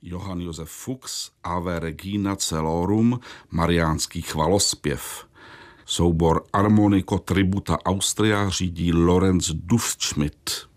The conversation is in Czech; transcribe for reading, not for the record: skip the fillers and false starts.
Johann Josef Fuchs, Ave Regina Celorum, mariánský chvalospěv. Soubor Armonico Tributa Austria řídí Lorenz Dufschmidt.